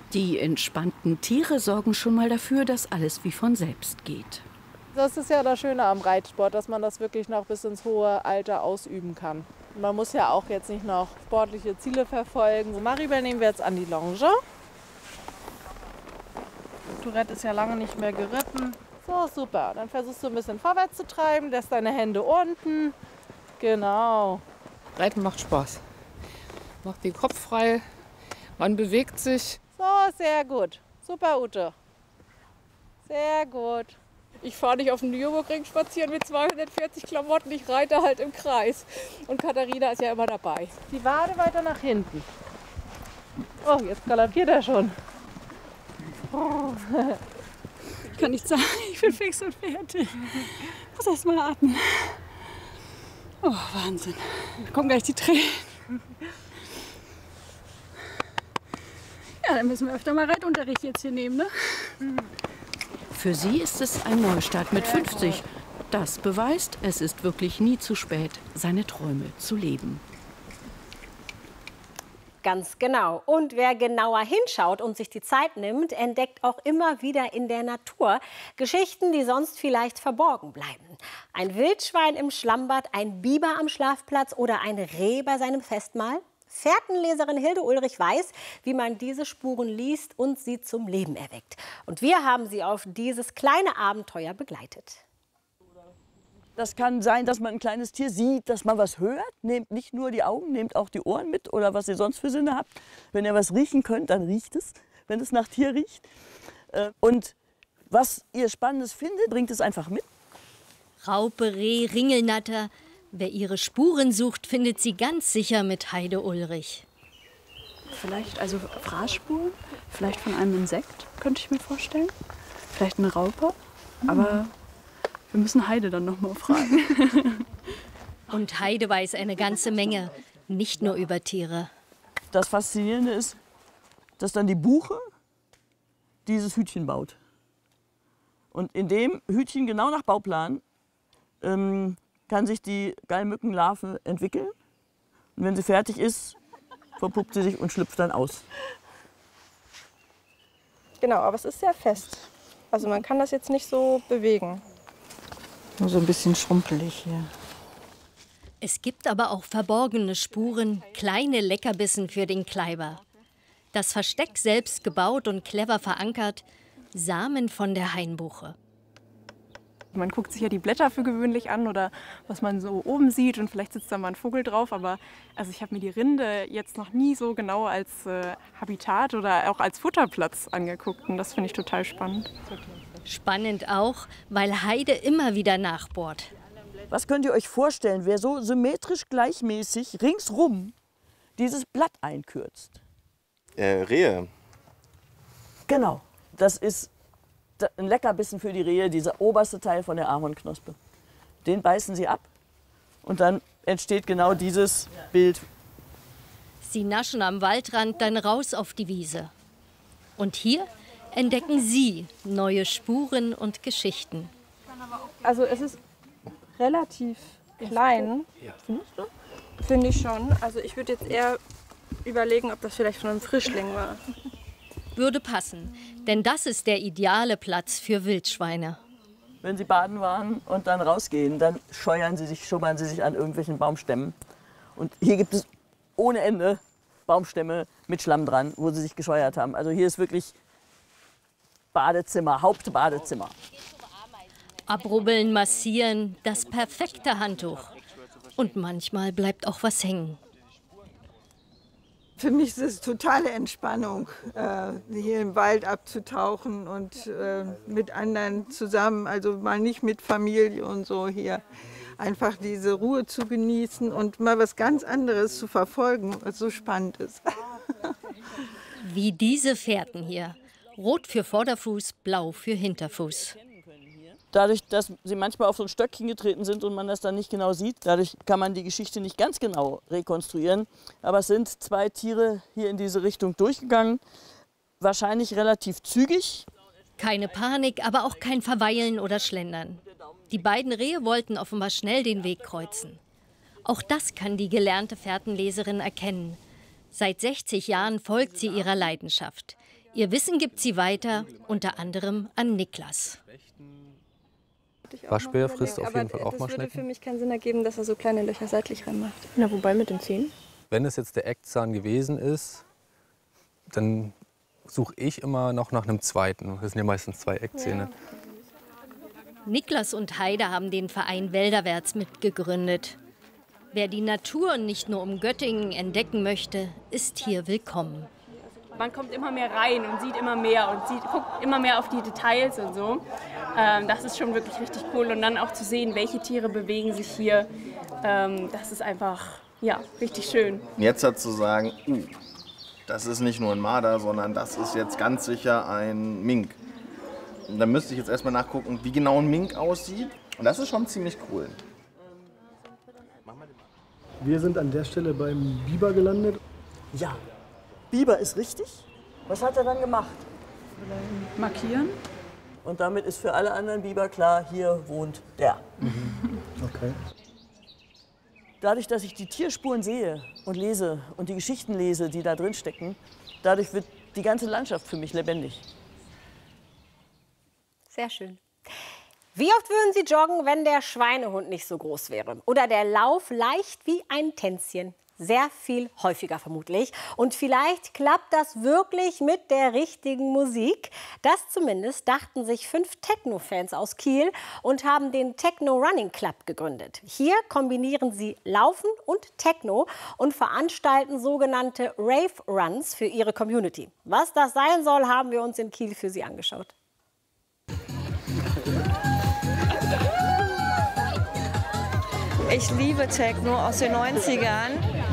Die entspannten Tiere sorgen schon mal dafür, dass alles wie von selbst geht. Das ist ja das Schöne am Reitsport, dass man das wirklich noch bis ins hohe Alter ausüben kann. Man muss ja auch jetzt nicht noch sportliche Ziele verfolgen. So, Maribel nehmen wir jetzt an die Longe. Tourette ist ja lange nicht mehr geritten. So, super. Dann versuchst du ein bisschen vorwärts zu treiben, lässt deine Hände unten. Genau. Reiten macht Spaß. Macht den Kopf frei, man bewegt sich. So, sehr gut. Super, Ute. Sehr gut. Ich fahre nicht auf dem Nürburgring spazieren mit 240 Klamotten, ich reite halt im Kreis. Und Katharina ist ja immer dabei. Die Wade weiter nach hinten. Oh, jetzt galoppiert er schon. Oh. Ich kann nicht sagen, ich bin fix und fertig. Ich muss erst mal atmen. Oh, Wahnsinn. Da kommen gleich die Tränen. Ja, dann müssen wir öfter mal Reitunterricht jetzt hier nehmen, ne? Für sie ist es ein Neustart mit 50. Das beweist, es ist wirklich nie zu spät, seine Träume zu leben. Ganz genau. Und wer genauer hinschaut und sich die Zeit nimmt, entdeckt auch immer wieder in der Natur Geschichten, die sonst vielleicht verborgen bleiben. Ein Wildschwein im Schlammbad, ein Biber am Schlafplatz oder ein Reh bei seinem Festmahl? Fährtenleserin Hilde Ulrich weiß, wie man diese Spuren liest und sie zum Leben erweckt. Und wir haben sie auf dieses kleine Abenteuer begleitet. Das kann sein, dass man ein kleines Tier sieht, dass man was hört. Nehmt nicht nur die Augen, nehmt auch die Ohren mit oder was ihr sonst für Sinne habt. Wenn ihr was riechen könnt, dann riecht es, wenn es nach Tier riecht. Und was ihr Spannendes findet, bringt es einfach mit. Raupe, Reh, Ringelnatter. Wer ihre Spuren sucht, findet sie ganz sicher mit Heide Ulrich. Vielleicht also Fraßspuren, vielleicht von einem Insekt, könnte ich mir vorstellen. Vielleicht eine Raupe, aber wir müssen Heide dann noch mal fragen. Und Heide weiß eine ganze Menge, nicht nur über Tiere. Das Faszinierende ist, dass dann die Buche dieses Hütchen baut. Und in dem Hütchen, genau nach Bauplan, kann sich die Gallmückenlarve entwickeln. Und wenn sie fertig ist, verpuppt sie sich und schlüpft dann aus. Genau, aber es ist sehr fest. Also man kann das jetzt nicht so bewegen. Nur so ein bisschen schrumpelig hier. Es gibt aber auch verborgene Spuren, kleine Leckerbissen für den Kleiber. Das Versteck selbst gebaut und clever verankert, Samen von der Hainbuche. Man guckt sich ja die Blätter für gewöhnlich an oder was man so oben sieht und vielleicht sitzt da mal ein Vogel drauf. Aber also ich habe mir die Rinde jetzt noch nie so genau als Habitat oder auch als Futterplatz angeguckt und das finde ich total spannend. Spannend auch, weil Heide immer wieder nachbohrt. Was könnt ihr euch vorstellen, wer so symmetrisch gleichmäßig ringsrum dieses Blatt einkürzt? Rehe. Genau, das ist ein Leckerbissen für die Rehe, dieser oberste Teil von der Ahornknospe. Den beißen sie ab und dann entsteht genau dieses Bild. Sie naschen am Waldrand dann raus auf die Wiese. Und hier entdecken sie neue Spuren und Geschichten. Also es ist relativ klein, finde ich schon. Also ich würde jetzt eher überlegen, ob das vielleicht von einem Frischling war. Würde passen, denn das ist der ideale Platz für Wildschweine. Wenn sie baden waren und dann rausgehen, dann schubbern sie sich an irgendwelchen Baumstämmen. Und hier gibt es ohne Ende Baumstämme mit Schlamm dran, wo sie sich gescheuert haben. Also hier ist wirklich Badezimmer, Hauptbadezimmer. Abrubbeln, massieren, das perfekte Handtuch. Und manchmal bleibt auch was hängen. Für mich ist es totale Entspannung, hier im Wald abzutauchen und mit anderen zusammen, also mal nicht mit Familie und so hier, einfach diese Ruhe zu genießen und mal was ganz anderes zu verfolgen, was so spannend ist. Wie diese Fährten hier. Rot für Vorderfuß, blau für Hinterfuß. Dadurch, dass sie manchmal auf so ein Stöckchen getreten sind und man das dann nicht genau sieht, dadurch kann man die Geschichte nicht ganz genau rekonstruieren. Aber es sind 2 Tiere hier in diese Richtung durchgegangen, wahrscheinlich relativ zügig. Keine Panik, aber auch kein Verweilen oder Schlendern. Die beiden Rehe wollten offenbar schnell den Weg kreuzen. Auch das kann die gelernte Fährtenleserin erkennen. Seit 60 Jahren folgt sie ihrer Leidenschaft. Ihr Wissen gibt sie weiter, unter anderem an Niklas. Waschbär frisst auf jeden Fall auch mal Schnecken. Das würde für mich keinen Sinn ergeben, dass er so kleine Löcher seitlich reinmacht. Na, wobei mit den Zähnen? Wenn es jetzt der Eckzahn gewesen ist, dann suche ich immer noch nach einem zweiten. Das sind ja meistens 2 Eckzähne. Ja. Niklas und Heide haben den Verein Wälderwärts mitgegründet. Wer die Natur nicht nur um Göttingen entdecken möchte, ist hier willkommen. Man kommt immer mehr rein und sieht immer mehr und guckt immer mehr auf die Details und so. Das ist schon wirklich richtig cool. Und dann auch zu sehen, welche Tiere bewegen sich hier, das ist einfach richtig schön. Jetzt zu sagen, das ist nicht nur ein Marder, sondern das ist jetzt ganz sicher ein Mink. Und dann müsste ich jetzt erstmal nachgucken, wie genau ein Mink aussieht. Und das ist schon ziemlich cool. Wir sind an der Stelle beim Biber gelandet. Ja, Biber ist richtig. Was hat er dann gemacht? Markieren. Und damit ist für alle anderen Biber klar, hier wohnt der. Okay. Dadurch, dass ich die Tierspuren sehe und lese und die Geschichten lese, die da drin stecken, dadurch wird die ganze Landschaft für mich lebendig. Sehr schön. Wie oft würden Sie joggen, wenn der Schweinehund nicht so groß wäre? Oder der Lauf leicht wie ein Tänzchen? Sehr viel häufiger vermutlich. Und vielleicht klappt das wirklich mit der richtigen Musik. Das zumindest dachten sich 5 Techno-Fans aus Kiel und haben den Techno Running Club gegründet. Hier kombinieren sie Laufen und Techno und veranstalten sogenannte Rave Runs für ihre Community. Was das sein soll, haben wir uns in Kiel für Sie angeschaut. Ich liebe Techno aus den 90ern.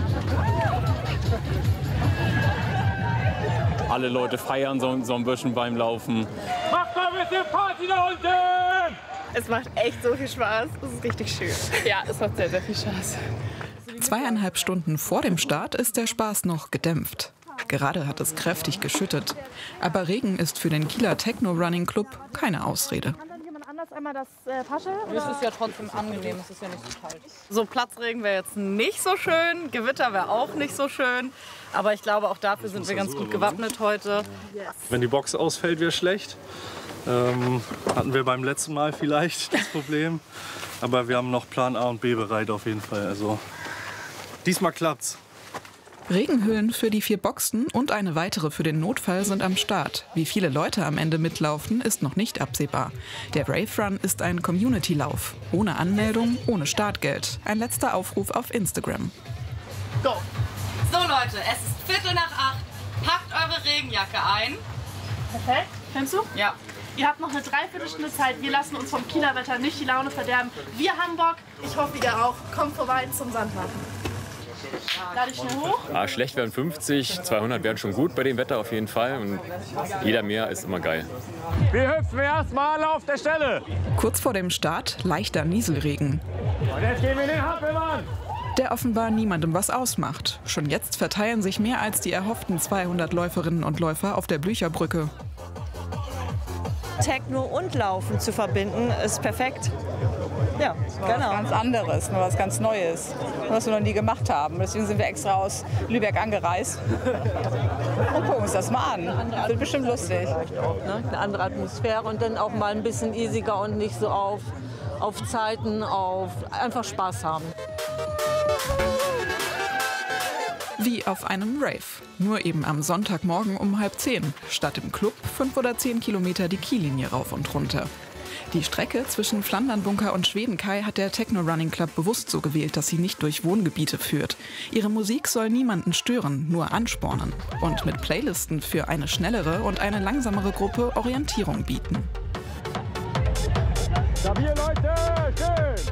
Alle Leute feiern so ein bisschen beim Laufen. Macht mal ein bisschen Party da unten! Es macht echt so viel Spaß. Es ist richtig schön. Ja, es macht sehr, sehr viel Spaß. 2,5 Stunden vor dem Start ist der Spaß noch gedämpft. Gerade hat es kräftig geschüttet. Aber Regen ist für den Kieler Techno Running Club keine Ausrede. Einmal das Pasche? Es ist ja trotzdem angenehm, es ist ja nicht so kalt. So Platzregen wäre jetzt nicht so schön, Gewitter wäre auch nicht so schön. Aber ich glaube, auch dafür sind wir ganz gut gewappnet heute. Wenn die Box ausfällt, wäre schlecht. Hatten wir beim letzten Mal vielleicht das Problem. Aber wir haben noch Plan A und B bereit auf jeden Fall. Also diesmal klappt's. Regenhüllen für die 4 Boxen und eine weitere für den Notfall sind am Start. Wie viele Leute am Ende mitlaufen, ist noch nicht absehbar. Der Rave Run ist ein Community-Lauf. Ohne Anmeldung, ohne Startgeld. Ein letzter Aufruf auf Instagram. Go! So Leute, es ist 7:45. Packt eure Regenjacke ein. Perfekt. Kennst du? Ja. Ihr habt noch eine Dreiviertelstunde Zeit. Wir lassen uns vom Kieler Wetter nicht die Laune verderben. Wir haben Bock. Ich hoffe, ihr auch. Kommt vorbei zum Sandhafen. Lade ich schnell hoch? Ja, schlecht wären 50, 200 wären schon gut bei dem Wetter auf jeden Fall. Und jeder mehr ist immer geil. Wir hüpfen erstmal auf der Stelle. Kurz vor dem Start leichter Nieselregen. Und jetzt gehen wir in den Hampelmann. Der offenbar niemandem was ausmacht. Schon jetzt verteilen sich mehr als die erhofften 200 Läuferinnen und Läufer auf der Blücherbrücke. Techno und Laufen zu verbinden, ist perfekt. Ja, genau. Was ganz anderes, nur was ganz Neues, was wir noch nie gemacht haben. Deswegen sind wir extra aus Lübeck angereist und gucken uns das mal an. Das wird bestimmt lustig. Eine andere Atmosphäre und dann auch mal ein bisschen easiger und nicht so auf Zeiten, einfach Spaß haben. Wie auf einem Rave. Nur eben am Sonntagmorgen um 9:30. Statt im Club 5 oder 10 Kilometer die Kiellinie rauf und runter. Die Strecke zwischen Flandernbunker und Schwedenkei hat der Techno Running Club bewusst so gewählt, dass sie nicht durch Wohngebiete führt. Ihre Musik soll niemanden stören, nur anspornen. Und mit Playlisten für eine schnellere und eine langsamere Gruppe Orientierung bieten. Stabil, Leute! Schön!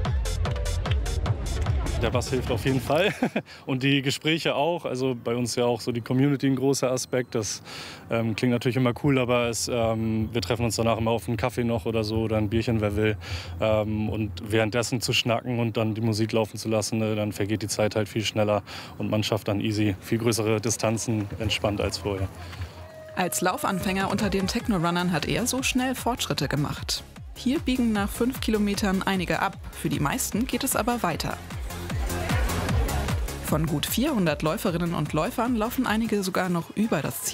Der Bass hilft auf jeden Fall und die Gespräche auch. Also bei uns ja auch so die Community ein großer Aspekt. Das klingt natürlich immer cool, aber wir treffen uns danach immer auf einen Kaffee noch oder so oder ein Bierchen, wer will. Und währenddessen zu schnacken und dann die Musik laufen zu lassen, dann vergeht die Zeit halt viel schneller und man schafft dann easy viel größere Distanzen entspannt als vorher. Als Laufanfänger unter den Techno-Runnern hat er so schnell Fortschritte gemacht. Hier biegen nach 5 Kilometern einige ab. Für die meisten geht es aber weiter. Von gut 400 Läuferinnen und Läufern laufen einige sogar noch über das Ziel